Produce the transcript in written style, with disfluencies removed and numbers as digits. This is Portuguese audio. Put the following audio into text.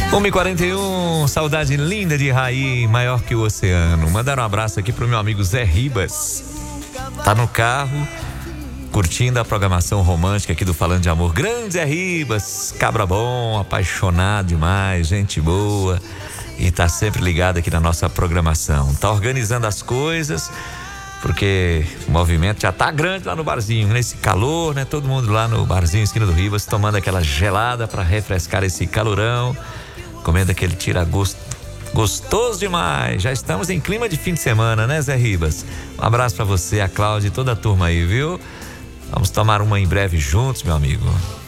1h41, saudade linda de Raí, maior que o oceano. Mandar um abraço aqui pro meu amigo Zé Ribas. Tá no carro, curtindo a programação romântica aqui do Falando de Amor. Grande Zé Ribas, cabra bom, apaixonado demais, gente boa. E tá sempre ligado aqui na nossa programação. Tá organizando as coisas, porque o movimento já tá grande lá no barzinho, nesse calor, né? Todo mundo lá no barzinho, esquina do Ribas, tomando aquela gelada para refrescar esse calorão, comendo aquele tira-gosto gostoso demais. Já estamos em clima de fim de semana, né, Zé Ribas? Um abraço para você, a Cláudia e toda a turma aí, viu? Vamos tomar uma em breve juntos, meu amigo.